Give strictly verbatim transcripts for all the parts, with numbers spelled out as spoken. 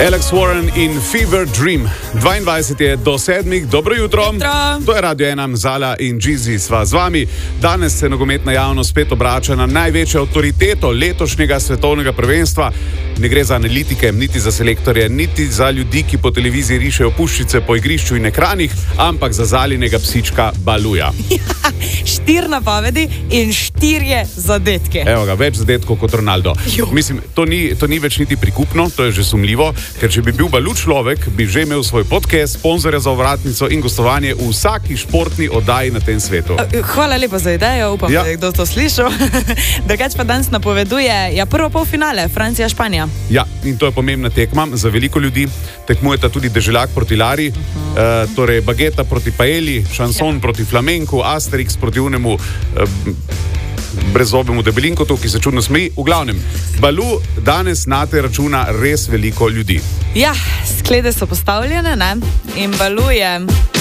Alex Warren in Fever Dream. dvaindvajset je do sedmih. Dobro jutro. jutro. To je Radio ena, Zala in Džizi sva z vami. Danes se nogometna javnost spet obrača na največjo avtoriteto letošnjega svetovnega prvenstva. Ne gre za analitike, niti za selektorje, niti za ljudi, ki po televiziji rišejo puščice po igrišču in ekranih, ampak za Zalinega psička Baluja. Štir napovedi in štirje zadetke. Evo ga, več zadetkov kot Ronaldo. Jo. Mislim, to ni, to ni več niti prikupno, to je že sumljivo, ker če bi bil Balu človek, bi že imel svoj podcast, sponzorja za ovratnico in gostovanje v vsaki športni oddaji na tem svetu. Hvala lepa za idejo, upam, Ja. da je kdo to slišal. Drugač pa danes napoveduje ja, prvo polfinale, Francija-Španija. Ja, in to je pomembna tekma za veliko ljudi. Tekmujeta tudi Deželjak proti Lari, uh -huh. uh, torej Bageta proti Paeli, Šanson ja. proti Flamenku, Asterix proti unemu uh, brezzobemu debelinkotu, ki se čudno smeji. V glavnem, Balu danes nate računa res veliko ljudi. Ja, sklede so postavljene, ne? In Balu je...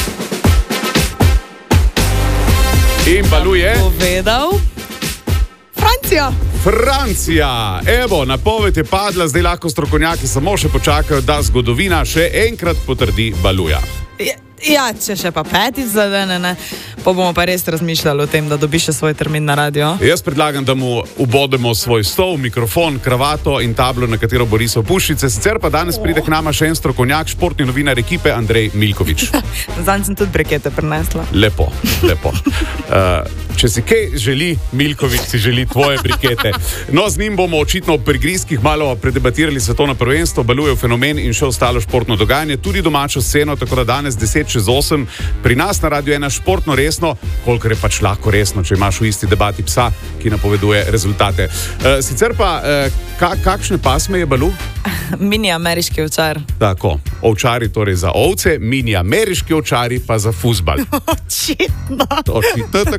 In Balu je... povedal... Francija! Francija! Evo, napoved je padla, zdaj lahko strokovnjaki samo še počakajo, da zgodovina še enkrat potrdi Baluja. Ja, ja, če še pa petič zadene, ne? Pa bomo pa res razmišljali o tem, da dobi še svoj termin na radio. Jaz predlagam, da mu ubodemo svoj stol, mikrofon, kravato in tablo, na katero bo risal puščice. Sicer pa danes pride k nama še en strokovnjak, športni novinar ekipe Andrej Milkovič. Zanj sem tudi brekete prinesla. Lepo, lepo. Uh, če si kaj želi, Milkovič si želi tvoje brikete. No, z njim bomo očitno pri griskih malo predebatirali svetovno prvenstvo, Balujev fenomen in še ostalo športno dogajanje, tudi domačo sceno, tako da danes deset čez osem pri nas na Radio ena športno resno, kolikor je pač lahko resno, če imaš v isti debati psa, ki napoveduje rezultate. Uh, sicer pa, uh, ka, kakšne pasme je Balu? Mini ameriški ovčar. Tako, ovčari torej za ovce, mini ameriški ovčari pa za fuzbal. Očitno. Očitno tako.